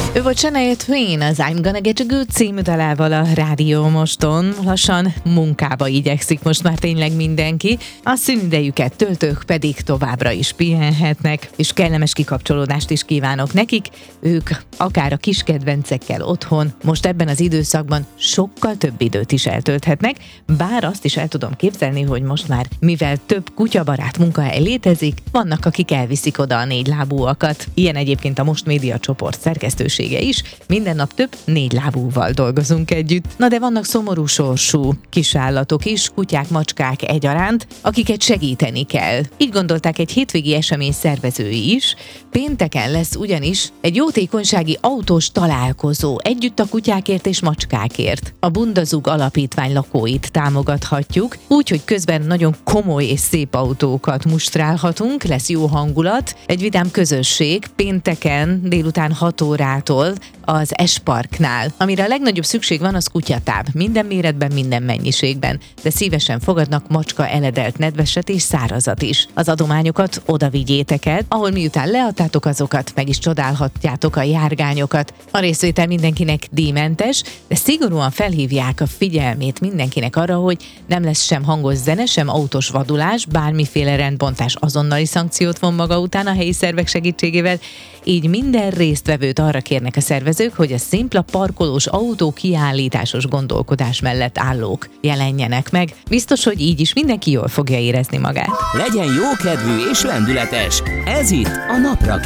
Ő volt Shania Twain az I'm Gonna Get You Good című dalával a Rádió Moston. Lassan munkába igyekszik most már tényleg mindenki. A szünidejüket töltők pedig továbbra is pihenhetnek, és kellemes kikapcsolódást is kívánok nekik. Ők akár a kis kedvencekkel otthon, most ebben az időszakban sokkal több időt is eltölthetnek, bár azt is el tudom képzelni, hogy most már mivel több kutyabarát munkahely létezik, vannak, akik elviszik oda a négylábúakat. Ilyen egyébként a Most Média csoport szerkesztősége is, minden nap több négylábúval dolgozunk együtt. Na de vannak szomorú sorsú kisállatok is, kutyák, macskák egyaránt, akiket segíteni kell. Így gondolták egy hétvégi esemény szervezői is. Pénteken lesz ugyanis egy jótékonysági autós találkozó együtt a kutyákért és macskákért. A Bundazug alapítvány lakóit támogathatjuk, úgyhogy közben nagyon komoly és szép autókat mustrálhatunk, lesz jó hangulat, egy vidám közösség pénteken délután 6 órától az S-Parknál. Amire a legnagyobb szükség van, az kutyatáb. Minden méretben, minden mennyiségben. De szívesen fogadnak macska eledelt, nedveset és szárazat is. Az adományokat oda vigyétek el, ahol miután leadtátok azokat, meg is csodálhatjátok a járgányokat. A részvétel mindenkinek díjmentes, de szigorúan felhívják a figyelmét mindenkinek arra, hogy nem lesz sem hangos zene, sem autós vadulás, bármiféle rendbontás azonnali szankciót von maga után a helyi szervek segítségével, így minden résztvevőt arra kérnek a szervezők, hogy a szimpla parkolós autó kiállításos gondolkodás mellett állók jelenjenek meg. Biztos, hogy így is mindenki jól fogja érezni magát. Legyen jókedvű és lendületes. Ez itt a Napra